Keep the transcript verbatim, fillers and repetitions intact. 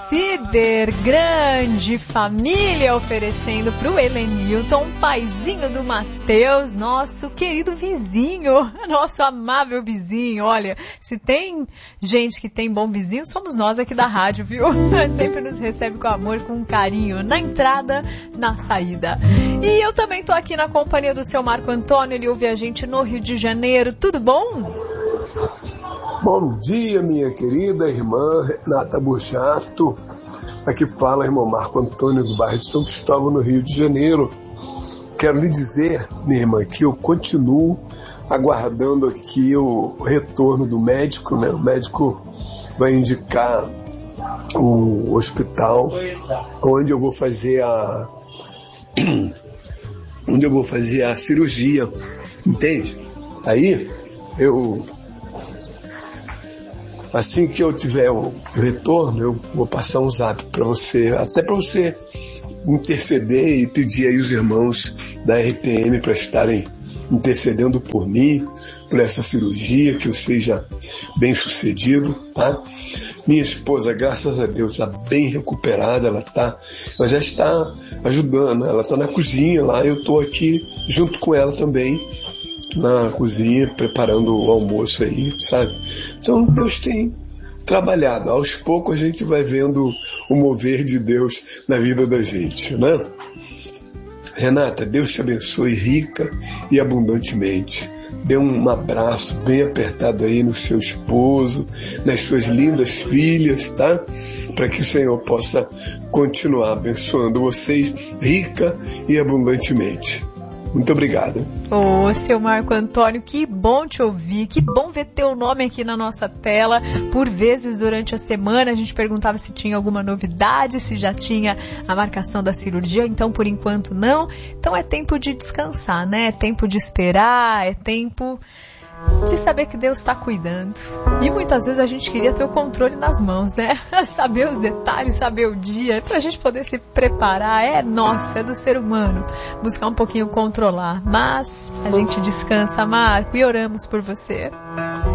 Cider, grande família, oferecendo pro Helenilton, paizinho do Matheus, nosso querido vizinho, nosso amável vizinho. Olha, se tem gente que tem bom vizinho, somos nós aqui da rádio, viu? Sempre nos recebe com amor, com carinho, na entrada, na saída. E eu também tô aqui na companhia do seu Marco Antônio, ele ouve a gente no Rio de Janeiro, tudo bom? Bom dia, minha querida irmã Renata Burjato. Aqui fala irmão Marco Antônio do bairro de São Cristóvão, no Rio de Janeiro. Quero lhe dizer, minha irmã, que eu continuo aguardando aqui o retorno do médico, né? O médico vai indicar o hospital onde eu vou fazer a onde eu vou fazer a cirurgia, entende? Aí eu assim que eu tiver o retorno, eu vou passar um zap para você, até para você interceder e pedir aí os irmãos da R P M para estarem intercedendo por mim, por essa cirurgia, que eu seja bem sucedido, tá? Minha esposa, graças a Deus, está bem recuperada, ela tá, ela já está ajudando, ela está na cozinha lá, eu estou aqui junto com ela também, na cozinha, preparando o almoço aí, sabe? Então Deus tem trabalhado. Aos poucos a gente vai vendo o mover de Deus na vida da gente, né? Renata, Deus te abençoe rica e abundantemente. Dê um abraço bem apertado aí no seu esposo, nas suas lindas filhas, tá? Para que o Senhor possa continuar abençoando vocês rica e abundantemente. Muito obrigado. Ô, seu Marco Antônio, que bom te ouvir, que bom ver teu nome aqui na nossa tela. Por vezes, durante a semana, a gente perguntava se tinha alguma novidade, se já tinha a marcação da cirurgia, então, por enquanto, não. Então, é tempo de descansar, né? É tempo de esperar, é tempo de saber que Deus está cuidando. E muitas vezes a gente queria ter o controle nas mãos, né? Saber os detalhes, saber o dia, pra gente poder se preparar. É nosso, é do ser humano. Buscar um pouquinho controlar. Mas a gente descansa, Marco, e oramos por você.